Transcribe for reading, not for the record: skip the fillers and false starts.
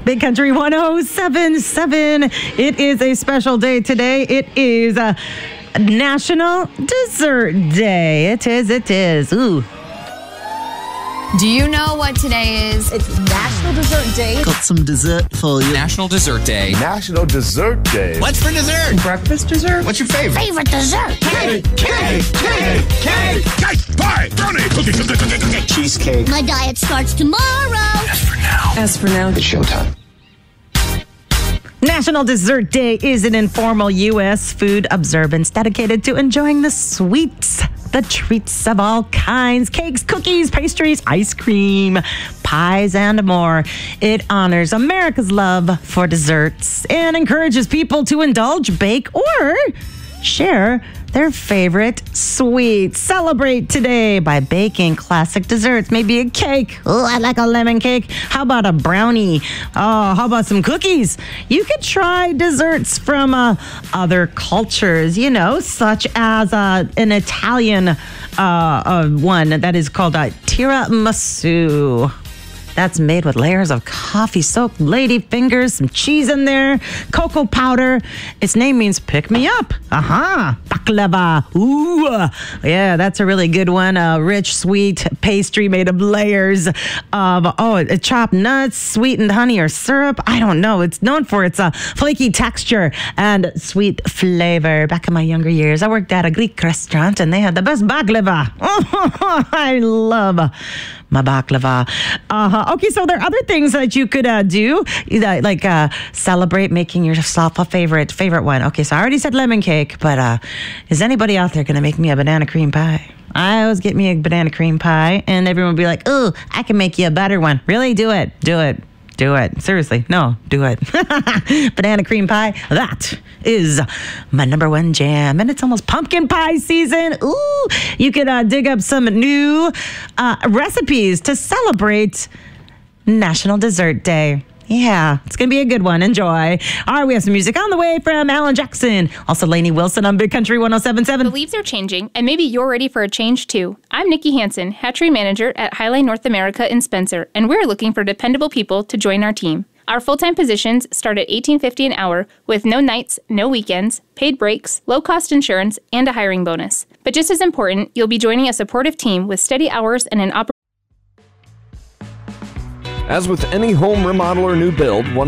Big Country 107.7. It is a special day today. It is National Dessert Day. It is. Ooh. Do you know what today is? It's National Dessert Day. Got some dessert for you. National Dessert Day. National Dessert Day. What's for dessert? Breakfast dessert. What's your favorite? Favorite dessert. Cake, pie, brownie, cookie, cheesecake. My diet starts tomorrow. As for now, It's showtime. National Dessert Day is an informal U.S. food observance dedicated to enjoying the sweets, the treats of all kinds, cakes, cookies, pastries, ice cream, pies, and more. It honors America's love for desserts and encourages people to indulge, bake, or share their favorite sweets. Celebrate today by baking classic desserts. Maybe a cake. Oh, I like a lemon cake. How about a brownie? Oh, how about some cookies? You could try desserts from other cultures, such as an Italian one that is called a tiramisu. That's made with layers of coffee-soaked lady fingers, some cheese in there, cocoa powder. Its name means pick me up. Baklava. Ooh. Yeah, that's a really good one. A rich, sweet pastry made of layers of, chopped nuts, sweetened honey or syrup. I don't know. It's known for its flaky texture and sweet flavor. Back in my younger years, I worked at a Greek restaurant and they had the best baklava. I love my baklava. Okay, so there are other things that you could do, like celebrate making yourself a favorite one. Okay, so I already said lemon cake, but is anybody out there going to make me a banana cream pie? I always get me a banana cream pie, and everyone will be like, "Oh, I can make you a better one." Really? Do it. Seriously, no, do it. Banana cream pie, that is my number one jam. And it's almost pumpkin pie season. Ooh, you could dig up some new recipes to celebrate National Dessert Day. Yeah, it's going to be a good one. Enjoy. All right, we have some music on the way from Alan Jackson. Also, Lainey Wilson on Big Country 107.7. The leaves are changing, and maybe you're ready for a change too. I'm Nikki Hansen, hatchery manager at Highline North America in Spencer, and we're looking for dependable people to join our team. Our full-time positions start at $18.50 an hour with no nights, no weekends, paid breaks, low-cost insurance, and a hiring bonus. But just as important, you'll be joining a supportive team with steady hours and an opportunity. As with any home remodel or new build, one